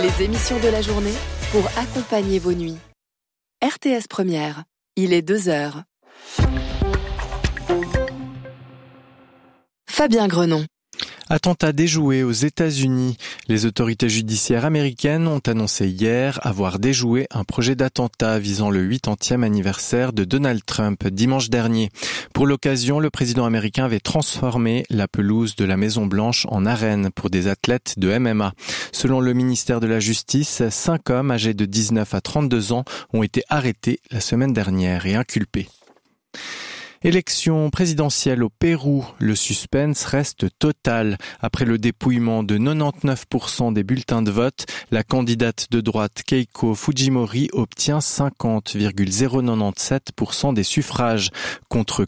Les émissions de la journée pour accompagner vos nuits. RTS Première, il est 2h. Fabien Grenon. Attentat déjoué aux États-Unis. Les autorités judiciaires américaines ont annoncé hier avoir déjoué un projet d'attentat visant le 80e anniversaire de Donald Trump dimanche dernier. Pour l'occasion, le président américain avait transformé la pelouse de la Maison-Blanche en arène pour des athlètes de MMA. Selon le ministère de la Justice, 5 hommes âgés de 19 à 32 ans ont été arrêtés la semaine dernière et inculpés. Élection présidentielle au Pérou, le suspense reste total. Après le dépouillement de 99% des bulletins de vote, la candidate de droite Keiko Fujimori obtient 50,097% des suffrages, contre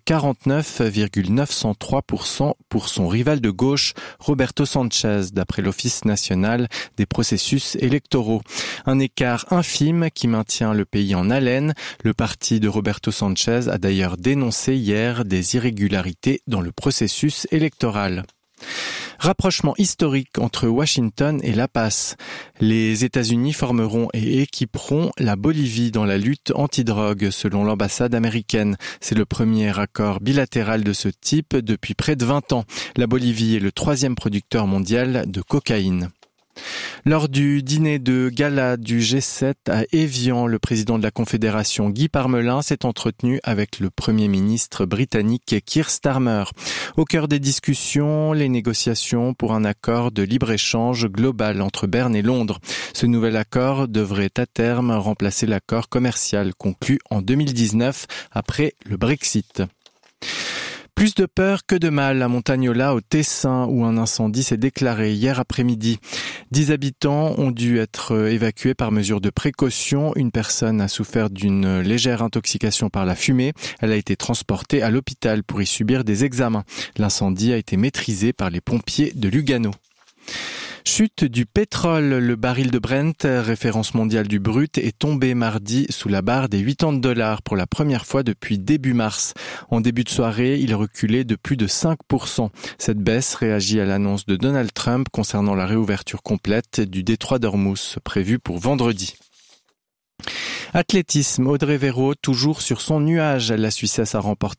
49,903% pour son rival de gauche, Roberto Sanchez, d'après l'Office national des processus électoraux. Un écart infime qui maintient le pays en haleine. Le parti de Roberto Sanchez a d'ailleurs dénoncé hier des irrégularités dans le processus électoral. Rapprochement historique entre Washington et La Paz. Les États-Unis formeront et équiperont la Bolivie dans la lutte antidrogue, selon l'ambassade américaine. C'est le premier accord bilatéral de ce type depuis près de 20 ans. La Bolivie est le 3e producteur mondial de cocaïne. Lors du dîner de gala du G7 à Évian, le président de la Confédération Guy Parmelin s'est entretenu avec le Premier ministre britannique Keir Starmer. Au cœur des discussions, les négociations pour un accord de libre-échange global entre Berne et Londres. Ce nouvel accord devrait à terme remplacer l'accord commercial conclu en 2019 après le Brexit. Plus de peur que de mal à Montagnola, au Tessin, où un incendie s'est déclaré hier après-midi. 10 habitants ont dû être évacués par mesure de précaution. Une personne a souffert d'une légère intoxication par la fumée. Elle a été transportée à l'hôpital pour y subir des examens. L'incendie a été maîtrisé par les pompiers de Lugano. Chute du pétrole. Le baril de Brent, référence mondiale du brut, est tombé mardi sous la barre des $80 pour la première fois depuis début mars. En début de soirée, il reculait de plus de 5%. Cette baisse réagit à l'annonce de Donald Trump concernant la réouverture complète du détroit d'Ormuz, prévue pour vendredi. Athlétisme, Audrey Verreau, toujours sur son nuage. La Suissesse a remporté